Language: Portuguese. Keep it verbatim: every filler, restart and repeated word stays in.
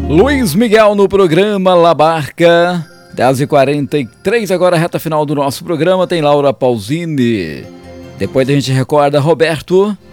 Luiz Miguel no programa La Barca, dez e quarenta e três, agora reta final do nosso programa, tem Laura Pausini. Depois a gente recorda Roberto